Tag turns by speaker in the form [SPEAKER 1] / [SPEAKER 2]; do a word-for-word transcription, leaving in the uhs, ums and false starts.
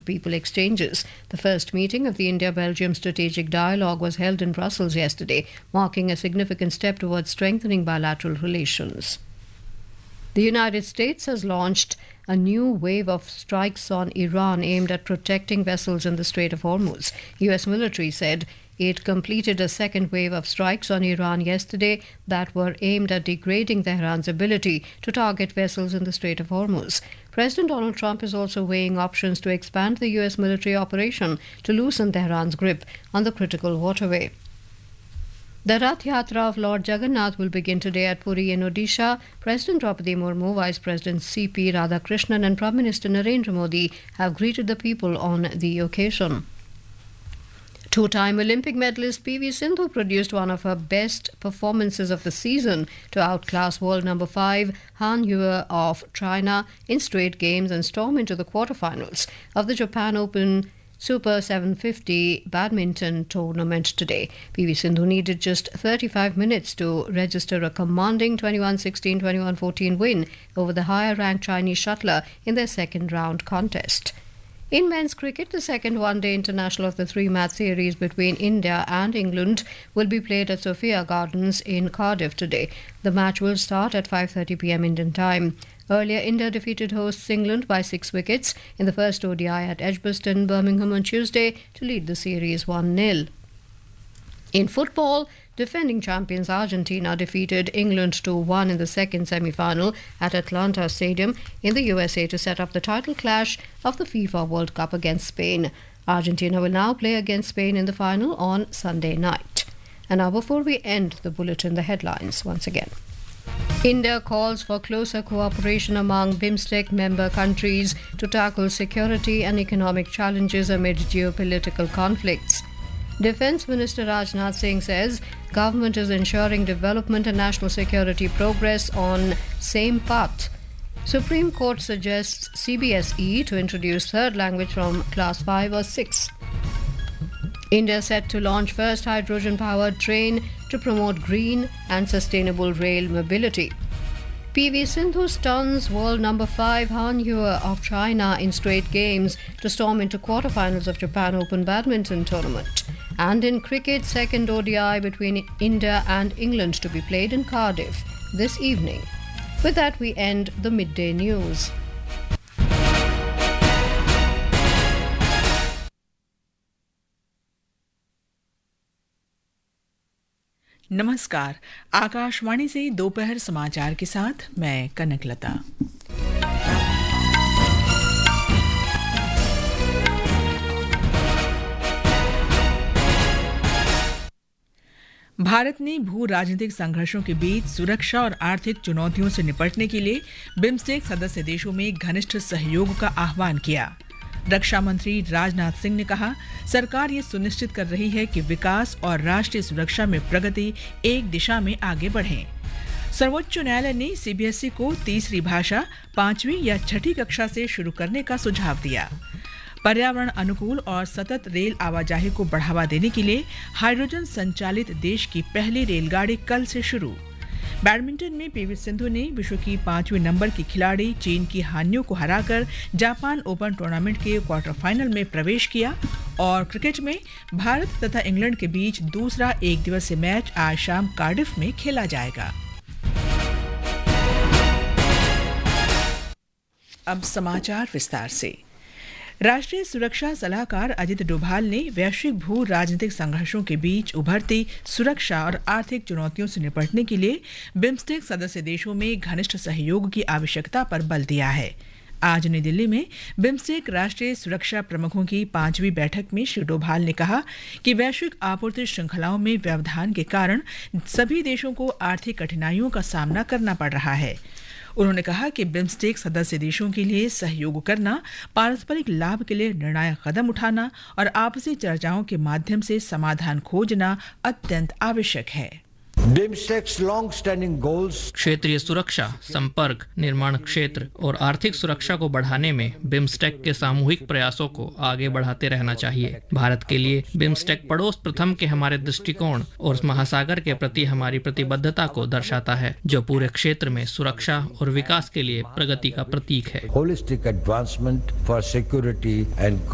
[SPEAKER 1] people exchanges. The first meeting of the India-Belgium Strategic Dialogue was held in Brussels yesterday, marking a significant step towards strengthening bilateral relations. The United States has launched a new wave of strikes on Iran aimed at protecting vessels in the Strait of Hormuz. U S military said it completed a second wave of strikes on Iran yesterday that were aimed at degrading Tehran's ability to target vessels in the Strait of Hormuz. President Donald Trump is also weighing options to expand the U S military operation to loosen Tehran's grip on the critical waterway. The Rath Yatra of Lord Jagannath will begin today at Puri in Odisha. President Draupadi Murmu, Vice President C P Radhakrishnan and Prime Minister Narendra Modi have greeted the people on the occasion. Two-time Olympic medalist P V Sindhu produced one of her best performances of the season to outclass world number five Han Yue of China in straight games and storm into the quarterfinals of the Japan Open Super seven fifty badminton tournament today. P V Sindhu needed just thirty-five minutes to register a commanding twenty-one sixteen, twenty-one fourteen win over the higher-ranked Chinese shuttler in their second-round contest. In men's cricket, the second one-day international of the three-match series between India and England will be played at Sophia Gardens in Cardiff today. The match will start at five thirty p.m. Indian time. Earlier, India defeated hosts England by six wickets in the first O D I at Edgbaston, Birmingham on Tuesday to lead the series one nil. In football, defending champions Argentina defeated England two one in the second semi-final at Atlanta Stadium in the U S A to set up the title clash of the FIFA World Cup against Spain. Argentina will now play against Spain in the final on Sunday night. And now before we end the bulletin, the headlines once again. India calls for closer cooperation among BIMSTEC member countries to tackle security and economic challenges amid geopolitical conflicts. Defence Minister Rajnath Singh says government is ensuring development and national security progress on same path. Supreme Court suggests C B S E to introduce third language from class five or six. India set to launch first hydrogen-powered train to promote green and sustainable rail mobility. P V Sindhu stuns world number five Han Yue of China in straight games to storm into quarterfinals of Japan Open badminton tournament. And in cricket, second O D I between India and England to be played in Cardiff this evening. With that, we end the midday news.
[SPEAKER 2] नमस्कार, आकाशवाणी से दोपहर समाचार के साथ मैं कनकलता। भारत ने भू राजनीतिक संघर्षों के बीच सुरक्षा और आर्थिक चुनौतियों से निपटने के लिए बिम्स्टेक सदस्य देशों में घनिष्ठ सहयोग का आह्वान किया। रक्षा मंत्री राजनाथ सिंह ने कहा, सरकार ये सुनिश्चित कर रही है कि विकास और राष्ट्रीय सुरक्षा में प्रगति एक दिशा में आगे बढ़े। सर्वोच्च न्यायालय ने सीबीएसई को तीसरी भाषा पांचवी या छठी कक्षा से शुरू करने का सुझाव दिया। पर्यावरण अनुकूल और सतत रेल आवाजाही को बढ़ावा देने के लिए हाइड्रोजन संचालित देश की पहली रेलगाड़ी कल से शुरू। बैडमिंटन में पीवी सिंधु ने विश्व की पांचवें नंबर की खिलाड़ी चीन की हान्यू को हराकर जापान ओपन टूर्नामेंट के क्वार्टर फाइनल में प्रवेश किया। और क्रिकेट में भारत तथा इंग्लैंड के बीच दूसरा एक दिवसीय मैच आज शाम कार्डिफ में खेला जाएगा। अब समाचार विस्तार से। राष्ट्रीय सुरक्षा सलाहकार अजित डोभाल ने वैश्विक भू राजनीतिक संघर्षों के बीच उभरती सुरक्षा और आर्थिक चुनौतियों से निपटने के लिए बिम्स्टेक सदस्य देशों में घनिष्ठ सहयोग की आवश्यकता पर बल दिया है। आज नई दिल्ली में बिम्स्टेक राष्ट्रीय सुरक्षा प्रमुखों की पांचवी बैठक में श्री डोभाल ने कहा कि वैश्विक आपूर्ति श्रृंखलाओं में व्यवधान के कारण सभी देशों को आर्थिक कठिनाइयों का सामना करना पड़ रहा है। उन्होंने कहा कि बिम्स्टेक सदस्य देशों के लिए सहयोग करना, पारस्परिक लाभ के लिए निर्णायक कदम उठाना और आपसी चर्चाओं के माध्यम से समाधान खोजना अत्यंत आवश्यक है।
[SPEAKER 3] क्षेत्रीय सुरक्षा, संपर्क, निर्माण क्षेत्र और आर्थिक सुरक्षा को बढ़ाने में बिम्स्टेक के सामूहिक प्रयासों को आगे बढ़ाते रहना चाहिए। भारत के लिए बिम्स्टेक पड़ोस प्रथम के हमारे दृष्टिकोण और महासागर के प्रति हमारी प्रतिबद्धता को दर्शाता है, जो पूरे क्षेत्र में सुरक्षा और विकास के लिए प्रगति का प्रतीक है।